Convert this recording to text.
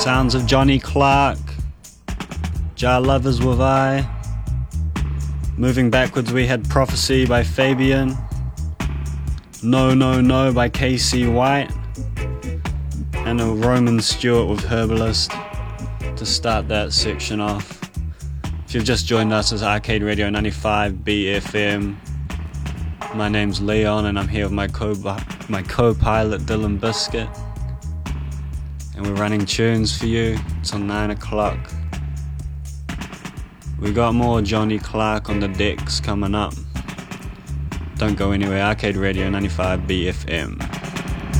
Sounds of Johnny Clark, Jah Lovers with I. Moving backwards, we had Prophecy by Fabian, No No No by Casey White, and a Roman Stewart with Herbalist to start that section off. If you've just joined us, it's Arcade Radio 95 BFM. My name's Leon and I'm here with my co-pilot Dylan Biscuit. And we're running tunes for you till 9 o'clock. We got more Johnny Clark on the decks coming up. Don't go anywhere, Arcade Radio 95 BFM.